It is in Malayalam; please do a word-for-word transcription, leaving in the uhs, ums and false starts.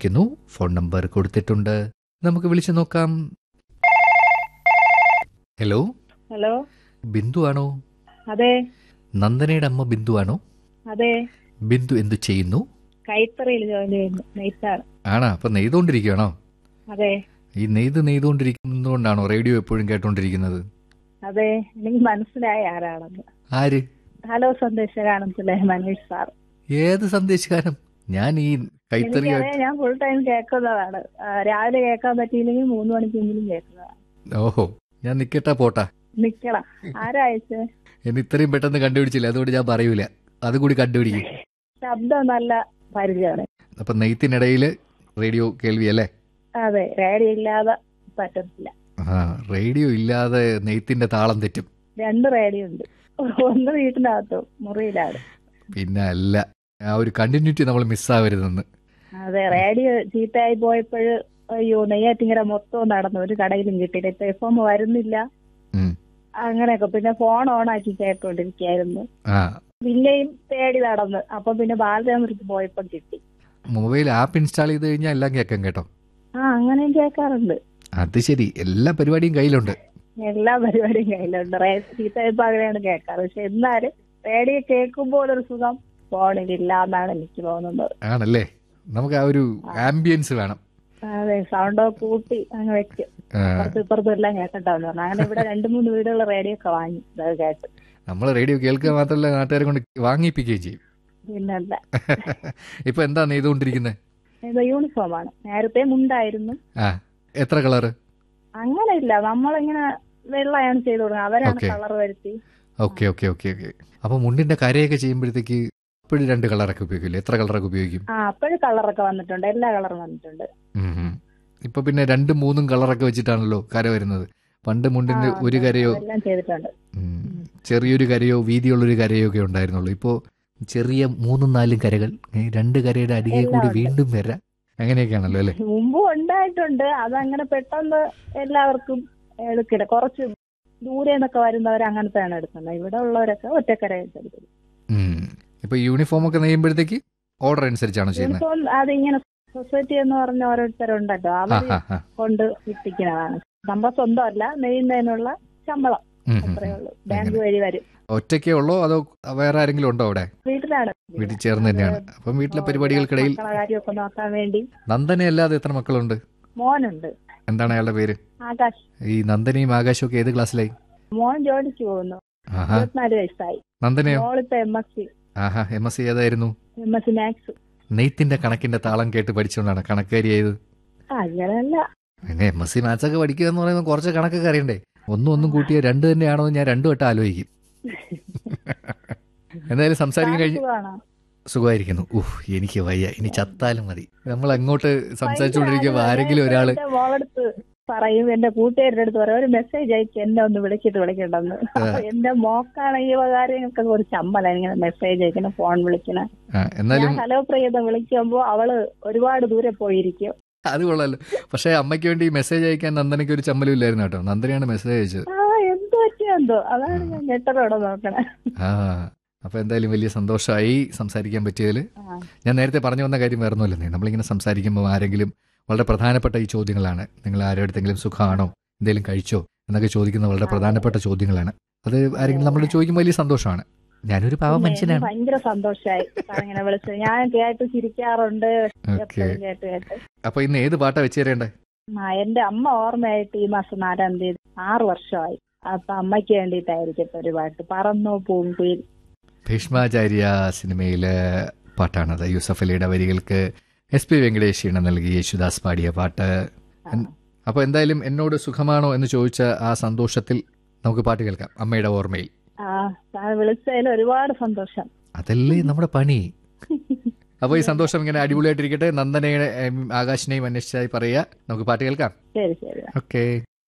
വിളിക്കുന്നു. ഫോൺ നമ്പർ കൊടുത്തിട്ടുണ്ട്, നമുക്ക് വിളിച്ചു നോക്കാം. ഹലോ ഹലോ, ബിന്ദു ആണോ? അതെ. നന്ദനയുടെ അമ്മ ബിന്ദു ആണോ? അതെ. ബിന്ദു എന്തു ചെയ്യുന്നു? കൈത്തറയിൽ ജോലി ചെയ്യുന്നു, നെയ്ത്താണ്. ആണോ? അപ്പൊ നെയ്തുകൊണ്ടിരിക്കുകയാണോ? അതെ. ഈ നെയ്ത് നെയ്തുകൊണ്ടിരിക്കുന്നതുകൊണ്ടാണോ റേഡിയോ എപ്പോഴും കേട്ടോണ്ടിരിക്കുന്നത്? അതെ, എനിക്ക് മനസ്സിലായ ആരാണെന്ന്. ആര്? Hello സന്ദേശകാണത്തില്ലേ, Manish sir. ഏത് സന്ദേശകാരം? ഞാൻ ഈ കൈത്തറി എനിക്കറിയാം, ഞാൻ ഫുൾ ടൈം കേൾക്കുന്നതാണ്. ആ, രാവിലെ കേൾക്കാൻ പറ്റിയില്ലെങ്കിൽ മൂന്ന് മണിക്കെങ്കിലും കേൾക്കുന്നതാണ്. ഓഹോ, ഞാൻ നിക്കട്ടാ പോട്ടാ? നിക്കണം. ആരാഴ്ച എന്നെ ഇത്രയും പെട്ടെന്ന് കണ്ടുപിടിച്ചില്ല, അതുകൊണ്ട് ഞാൻ പറയൂല. അതുകൂടി കണ്ടുപിടിക്കും. ശബ്ദം നല്ല പരിചയമാണ്. അപ്പൊ നെയ്ത്തിനിടയില് റേഡിയോ കേൾവി അല്ലേ? അതെ, റേഡിയോ ഇല്ലാതെ പറ്റത്തില്ല. ആ, റേഡിയോ ഇല്ലാതെ നെയ്ത്തിന്റെ താളം തെറ്റും. രണ്ട് റേഡിയോ ഉണ്ട്, ഒന്ന് വീട്ടിനകത്തോ മുറിയിലാണ്. പിന്നെ അല്ല, ആ ഒരു കണ്ടിന്യൂറ്റി നമ്മൾ മിസ്സാവരുതെന്ന്. അതെ, റേഡിയോ ചീത്തയായി പോയപ്പോൾ അയ്യോ, നെയ്യാറ്റിങ്ങര മൊത്തം നടന്നു, ഒരു കടയിലും കിട്ടിയില്ല. ഇപ്പൊ എഫ് എം വരുന്നില്ല, അങ്ങനെയൊക്കെ. പിന്നെ ഫോൺ ഓൺ ആക്കി കേട്ടോണ്ടിരിക്കായിരുന്നു. പിന്നെയും തേടി നടന്ന്, അപ്പൊ പിന്നെ ബാലചന്ദ്രക്ക് പോയപ്പോ കിട്ടി. മൊബൈൽ ആപ്പ് ഇൻസ്റ്റാൾ ചെയ്ത് കഴിഞ്ഞാൽ എല്ലാം കേൾക്കാം കേട്ടോ. ആ, അങ്ങനെയും കേൾക്കാറുണ്ട്. അത് ശരി, എല്ലാ പരിപാടിയും കയ്യിലുണ്ട്. എല്ലാ പരിപാടിയും കയ്യിലുണ്ട്. ചീത്തയപ്പോ അങ്ങനെയാണ് കേൾക്കാറ്. പക്ഷെ എന്നാലും റേഡിയോ കേൾക്കുമ്പോൾ ഒരു സുഖം ഫോണിലില്ല എന്നാണ് എനിക്ക് തോന്നുന്നത്. ആണല്ലേ? നമുക്ക് ആ ഒരു ആംബിയൻസ് വേണം. അതെ, സൗണ്ടോ കൂട്ടി അങ്ങ് വെക്കും. അപ്പുറത്തും ഇപ്പുറത്തും എല്ലാം കേട്ടിട്ടാന്ന് പറഞ്ഞു. അങ്ങനെ ഇവിടെ രണ്ടു മൂന്ന് വീടുള്ള റേഡിയോ ഒക്കെ വാങ്ങി അത് കേട്ട്. നമ്മൾ റേഡിയോ കേൾക്കുക മാത്രമല്ല, നാട്ടുകാരെ കൊണ്ട് വാങ്ങിപ്പിക്കുകയും ചെയ്യും. പിന്നല്ല. ഇപ്പൊ എന്താ നെയ്തുകൊണ്ടിരിക്കുന്നത്? ഇത് യൂണിഫോമാണ്. നേരത്തെ മുണ്ടായിരുന്നു. ആ, എത്ര കളറ്? അങ്ങനെ ഇല്ല, നമ്മളിങ്ങനെ വെള്ളയാണ് ചെയ്ത് കൊടുക്കുന്നത്, അവരാണ് കളർ വരുത്തി. Okay okay okay okay. അപ്പൊ മുണ്ടിന്റെ കരയൊക്കെ ചെയ്യുമ്പോഴത്തേക്ക് അപ്പോഴും രണ്ട് കളറൊക്കെ ഉപയോഗിക്കില്ലേ? എത്ര കളറൊക്കെ ഉപയോഗിക്കും? ആ, അപ്പോഴും കളറൊക്കെ വന്നിട്ടുണ്ട്, എല്ലാ കളറും വന്നിട്ടുണ്ട്. ഇപ്പൊ പിന്നെ രണ്ടും മൂന്നും കളറൊക്കെ വെച്ചിട്ടാണല്ലോ കര വരുന്നത്. പണ്ട് മുണ്ടിന്റെ ഒരു കരയോ ചെറിയൊരു കരയോ വീതിയുള്ളൊരു കരയോ ഒക്കെ ഉണ്ടായിരുന്നുള്ളൂ. ഇപ്പോ ചെറിയ മൂന്നും നാലും കരകൾ, രണ്ട് കരയുടെ അടികെ കൂടി വീണ്ടും വരാം, അങ്ങനെയൊക്കെയാണല്ലോ അല്ലെ? മുമ്പും ഉണ്ടായിട്ടുണ്ട്. അതങ്ങനെ പെട്ടെന്ന് എല്ലാവർക്കും എടുക്കില്ല. കുറച്ച് ദൂരെ നിന്നൊക്കെ വരുന്നവർ അങ്ങനത്തെയാണ് എടുക്കുന്നത്. ഇവിടെ ഉള്ളവരൊക്കെ ഒറ്റക്കര എടുക്കുന്നത്. ഇപ്പൊ യൂണിഫോം ഒക്കെ നെയ്യുമ്പോഴത്തേക്ക് ഓർഡർ അനുസരിച്ചാണോ ചെയ്യുന്നത്? യൂണിഫോം അതിങ്ങനെ സൊസൈറ്റി എന്ന് പറഞ്ഞ ഓരോരുത്തരുണ്ടല്ലോ, അവർ കൊണ്ട് വിട്ടിക്കുന്നതാണ്. നമ്മൾ സ്വന്തമല്ല, നെയ്യുന്നതിനുള്ള ശമ്പളം അത്രേ ഉള്ളൂ. ബാങ്ക് വഴി വരും. ഒറ്റയ്ക്കേ ഉള്ളോ അതോ വേറെ ആരെങ്കിലും ഉണ്ടോ അവിടെ? വീട്ടിലാണ്, വീട്ടിൽ ചേർന്ന് തന്നെയാണ്. അപ്പം വീട്ടിലെ പരിപാടികൾക്കിടയിൽ കാര്യമൊക്കെ നോക്കാൻ വേണ്ടി. നന്ദന അല്ലാതെ എത്ര മക്കളുണ്ട്? മോനുണ്ട്. എന്താണ് അയാളുടെ പേര്? ആകാശ്. ഈ നന്ദനയും ആകാശും ഒക്കെ ഏത് ക്ലാസ്സിലായി? മോൻ ജോലിക്ക് പോകുന്നു, ഇരുപത്തിനാല് വയസ്സായി. നന്ദനയോ? മോളിപ്പോ എം എസ് സി. ആഹാ, എം എസ് സി ഏതായിരുന്നു? M S C maths. നെയ്ത്തിന്റെ കണക്കിന്റെ താളം കേട്ട് പഠിച്ചുകൊണ്ടാണ് കണക്കാരിയായത്? അങ്ങനല്ല, പിന്നെ എം എസ് സി മാത്സ് ഒക്കെ പഠിക്കുക എന്ന് പറയുമ്പോൾ കുറച്ച് കണക്കൊക്കെ അറിയണ്ടേ? ഒന്നും ഒന്നും കൂട്ടിയ രണ്ട് തന്നെയാണോ ഞാൻ രണ്ടു വട്ടം ആലോചിക്കും. എന്തായാലും സംസാരിക്കാൻ കഴിഞ്ഞു. സുഖമായിരിക്കുന്നു. ഊഹ്, എനിക്ക് വയ്യ, ഇനി ചത്താലും മതി. നമ്മൾ അങ്ങോട്ട് സംസാരിച്ചുകൊണ്ടിരിക്കുമ്പോ ആരെങ്കിലും ഒരാള് പറയും, എന്റെ കൂട്ടുകാരുടെ അടുത്ത് പറയും, ഒരു മെസ്സേജ് അയച്ച് എന്നെ ഒന്ന് വിളിച്ചിട്ട് വിളിക്കണ്ടെന്ന്. എന്റെ മോക്കാണ് ഈ കാര്യങ്ങൾക്ക് ഒരു ചമ്മല ഇങ്ങനെ മെസ്സേജ് അയക്കണം, ഫോൺ വിളിക്കണം. ഞാൻ ഹലോ പ്രിയത വിളിക്കുമ്പോ അവള് ഒരുപാട് ദൂരെ പോയിരിക്കും. അത് കൊള്ളാലോ. പക്ഷെ അമ്മയ്ക്ക് വേണ്ടി മെസ്സേജ് അയക്കാൻ നന്ദനയ്ക്ക് ഒരു ചമ്മലും ഇല്ലായിരുന്നു കേട്ടോ. നന്ദനയാണ് മെസ്സേജ് അയച്ചത്. ആ, എന്തോ പറ്റിയെന്തോ, അതാണ് ഞാൻ ഞെട്ടലോടെ നോക്കണേ. ആ, അപ്പൊ എന്തായാലും വലിയ സന്തോഷമായി സംസാരിക്കാൻ പറ്റിയതിൽ. ഞാൻ നേരത്തെ പറഞ്ഞു വന്ന കാര്യം വേറൊന്നുമില്ലെന്നേ, നമ്മളിങ്ങനെ സംസാരിക്കുമ്പോൾ ആരെങ്കിലും വളരെ പ്രധാനപ്പെട്ട ഈ ചോദ്യങ്ങളാണ്. നിങ്ങൾ ആരോടത്തെങ്കിലും സുഖമാണോ, എന്തെങ്കിലും കഴിച്ചോ എന്നൊക്കെ ചോദിക്കുന്ന വളരെ പ്രധാനപ്പെട്ട ചോദ്യങ്ങളാണ്. അത് ആരെങ്കിലും നമ്മളോട് ചോദിക്കുമ്പോൾ വലിയ സന്തോഷമാണ്. ഞാനൊരു പാവം മനുഷ്യനാണ്. ഭയങ്കര സന്തോഷമായി ഇങ്ങനെ വിളിച്ചത്. ഞാൻ കേട്ട് ചിരിക്കാറുണ്ട്. അപ്പൊ ഇന്ന് ഏത് പാട്ടാ വെച്ച് തരേണ്ടേ? ആ, എന്റെ അമ്മ ഓർമ്മയായിട്ട് ഈ മാസം നാലാം തീയതി ആറു വർഷമായി. അപ്പൊ അമ്മയ്ക്ക് വേണ്ടിയിട്ടായിരിക്കും ഒരു പാട്ട്, പറന്നോ പൂങ്കുയിൽ. ഭീഷ്മാചാര്യ സിനിമയിലെ പാട്ടാണത്. യൂസഫ് അലിയുടെ വരികൾക്ക് എസ് പി വെങ്കടേഷ് ഈണം നൽകി യേശുദാസ് പാടിയ പാട്ട്. അപ്പൊ എന്തായാലും എന്നോട് സുഖമാണോ എന്ന് ചോദിച്ച ആ സന്തോഷത്തിൽ നമുക്ക് പാട്ട് കേൾക്കാം, അമ്മയുടെ ഓർമ്മയിൽ. ആ, വിളിച്ചതിൽ ഒരുപാട് സന്തോഷം. അതല്ലേ നമ്മുടെ പണി. അപ്പൊ ഈ സന്തോഷം ഇങ്ങനെ അടിപൊളിയായിട്ടിരിക്കട്ടെ. നന്ദനയുടെ ആകാശിനെയും അന്വേഷിച്ചായി പറയാ. നമുക്ക് പാട്ട് കേൾക്കാം. ശരി ശരി. ഓക്കെ.